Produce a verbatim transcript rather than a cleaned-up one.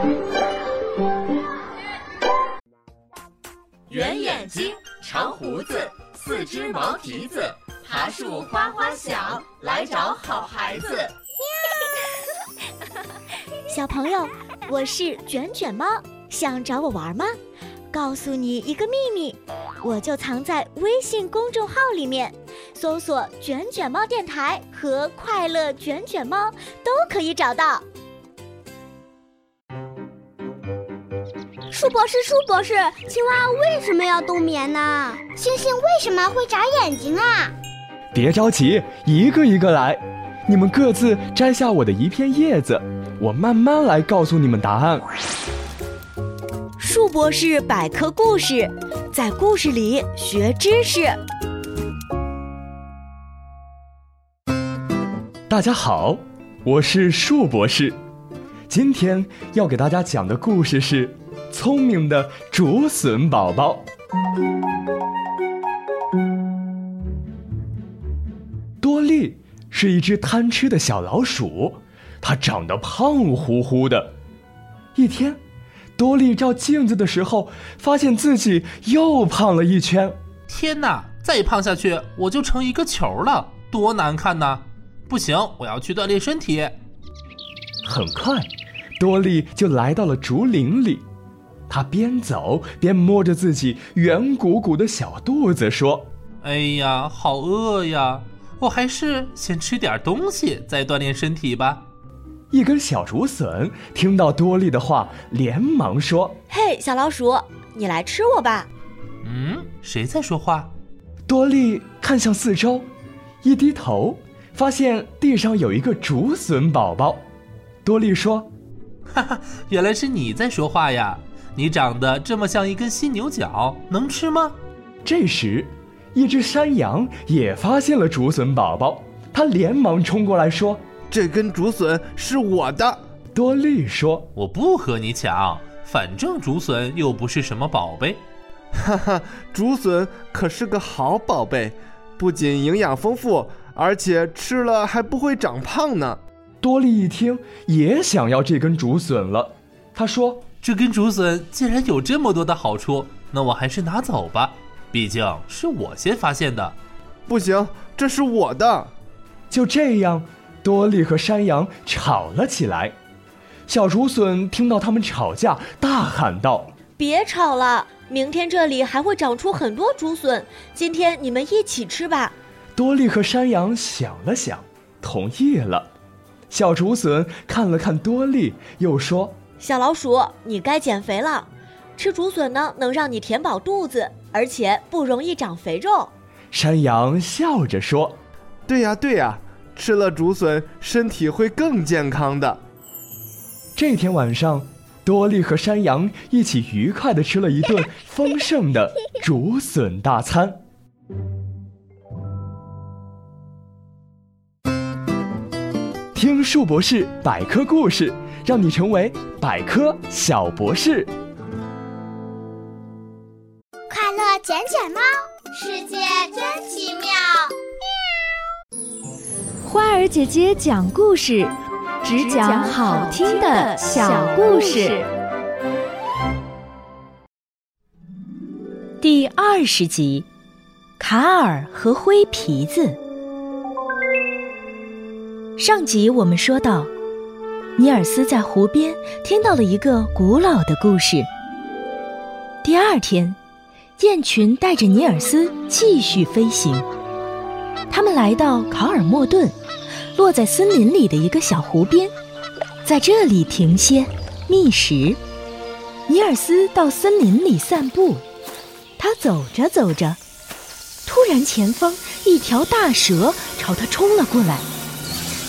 圆眼睛，长胡子，四只毛蹄子，爬树哗哗响，来找好孩子。 小朋友，我是卷卷猫，想找我玩吗？告诉你一个秘密，我就藏在微信公众号里面，搜索卷卷猫电台和快乐卷卷猫都可以找到。 树博士，树博士，青蛙为什么要冬眠呢？星星为什么会眨眼睛啊？ 别着急，一个一个来。你们各自摘下我的一片叶子，我慢慢来告诉你们答案。 树博士百科故事，在故事里学知识。 大家好，我是树博士。今天要给大家讲的故事是聪明的竹笋宝宝。多利是一只贪吃的小老鼠，它长得胖乎乎的。一天，多利照镜子的时候，发现自己又胖了一圈。 天哪，再胖下去我就成一个球了，多难看呐！不行，我要去锻炼身体。 很快，多利就来到了竹林里。他边走边摸着自己圆鼓鼓的小肚子说： 哎呀，好饿呀，我还是先吃点东西再锻炼身体吧。 一根小竹笋听到多利的话，连忙说： 嘿，小老鼠，你来吃我吧。 嗯，谁在说话？ 多利看向四周，一低头发现地上有一个竹笋宝宝。多利说： 哈哈，原来是你在说话呀，你长得这么像一根犀牛角，能吃吗？ 这时一只山羊也发现了竹笋宝宝，它连忙冲过来说： 这根竹笋是我的。 多利说： 我不和你抢，反正竹笋又不是什么宝贝。 哈哈，竹笋可是个好宝贝，不仅营养丰富，而且吃了还不会长胖呢。 多利一听也想要这根竹笋了，他说： 这根竹笋既然有这么多的好处，那我还是拿走吧，毕竟是我先发现的。 不行，这是我的。 就这样，多利和山羊吵了起来。小竹笋听到他们吵架，大喊道： 别吵了，明天这里还会长出很多竹笋，今天你们一起吃吧。 多利和山羊想了想，同意了。小竹笋看了看多利，又说： 小老鼠，你该减肥了，吃竹笋呢能让你填饱肚子，而且不容易长肥肉。 山羊笑着说： 对呀对呀，吃了竹笋身体会更健康的。 这天晚上，多利和山羊一起愉快地吃了一顿丰盛的竹笋大餐。听树博士百科故事，让你成为百科小博士。 快乐卷卷猫，世界真奇妙。 花儿姐姐讲故事，只讲好听的小故事。 第二十集，卡尔和灰皮子。上集我们说到，尼尔斯在湖边听到了一个古老的故事。第二天，雁群带着尼尔斯继续飞行。他们来到考尔莫顿，落在森林里的一个小湖边，在这里停歇觅食。尼尔斯到森林里散步，他走着走着，突然前方一条大蛇朝他冲了过来。